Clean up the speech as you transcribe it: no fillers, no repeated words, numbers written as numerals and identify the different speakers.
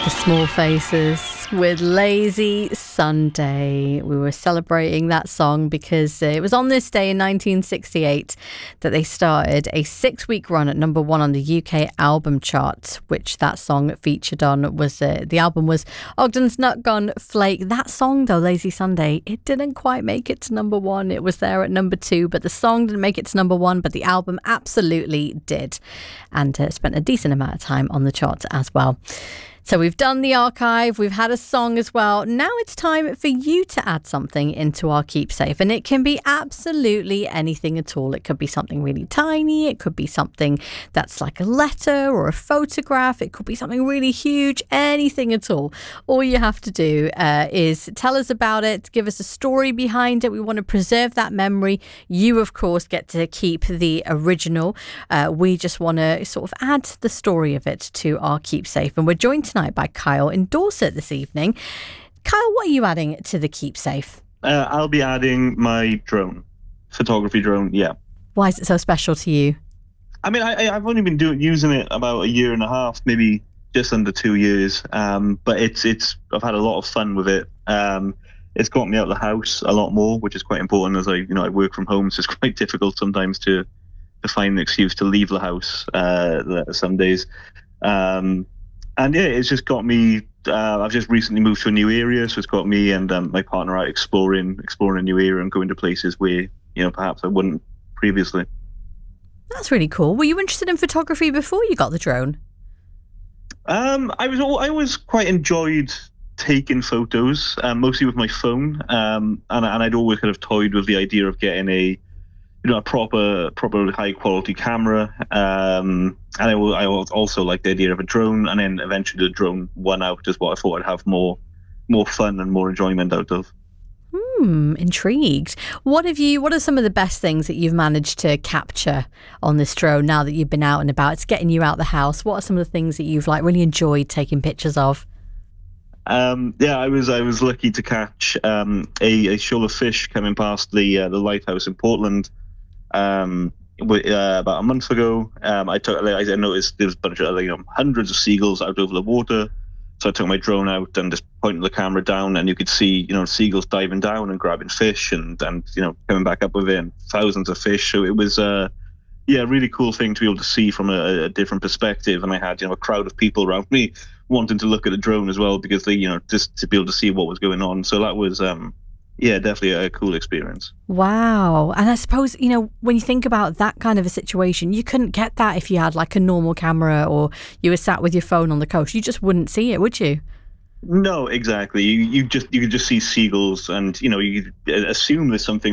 Speaker 1: The Small Faces with Lazy Sunday. We were celebrating that song because it was on this day in 1968 that they started a 6-week run at number one on the UK album chart, which that song featured on was the album was Ogden's Nut Gun Flake. That song though, Lazy Sunday, it didn't quite make it to number one. It was there at number two, but the song didn't make it to number one, but the album absolutely did, and spent a decent amount of time on the charts as well. So we've done the archive, we've had a song as well. Now it's time for you to add something into our keepsake. And it can be absolutely anything at all. It could be something really tiny. It could be something that's like a letter or a photograph. It could be something really huge, anything at all. All you have to do is tell us about it, give us a story behind it. We want to preserve that memory. You, of course, get to keep the original. We just want to sort of add the story of it to our keepsake. And we're joined tonight by Kyle in Dorset this evening. Kyle, what are you adding to the keepsake?
Speaker 2: I'll be adding my drone, photography drone. Yeah. Why is
Speaker 1: it so special to you?
Speaker 2: I mean, I've only been using it about a year and a half, maybe just under 2 years. But I've had a lot of fun with it. It's got me out of the house a lot more, which is quite important as I work from home, so it's quite difficult sometimes to find an excuse to leave the house some days. And yeah, it's just got me. I've just recently moved to a new area, so it's got me and my partner out exploring a new area and going to places where perhaps I wouldn't previously.
Speaker 1: That's really cool. Were you interested in photography before you got the drone?
Speaker 2: I always quite enjoyed taking photos, mostly with my phone, and I'd always kind of toyed with the idea of getting a proper high quality camera. And I also like the idea of a drone, and then eventually the drone won out as what I thought I'd have more fun and more enjoyment out of.
Speaker 1: Intrigued. What are some of the best things that you've managed to capture on this drone now that you've been out and about? It's getting you out the house. What are some of the things that you've really enjoyed taking pictures of?
Speaker 2: I was lucky to catch a shoal of fish coming past the lighthouse in Portland. About a month ago, I noticed there was a bunch of hundreds of seagulls out over the water. So I took my drone out and just pointed the camera down, and you could see seagulls diving down and grabbing fish and coming back up with it, and thousands of fish. So it was a really cool thing to be able to see from a different perspective. And I had a crowd of people around me wanting to look at the drone as well, because they just to be able to see what was going on. So that was definitely a cool experience.
Speaker 1: Wow. And I suppose, when you think about that kind of a situation, you couldn't get that if you had a normal camera or you were sat with your phone on the coast. You just wouldn't see it, would you?
Speaker 2: No, exactly. You could just see seagulls, and you assume there's something